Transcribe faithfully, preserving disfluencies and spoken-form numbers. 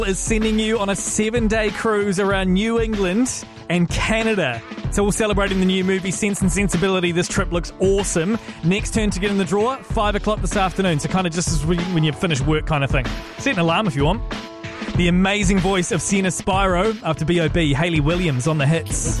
is sending you on a seven-day cruise around New England and Canada. It's all celebrating the new movie Sense and Sensibility. This trip looks awesome. Next turn to get in the draw, five o'clock this afternoon. So kind of just as when you finish work kind of thing. Set an alarm if you want. The amazing voice of Sienna Spyro after B O B, Hayley Williams on the hits.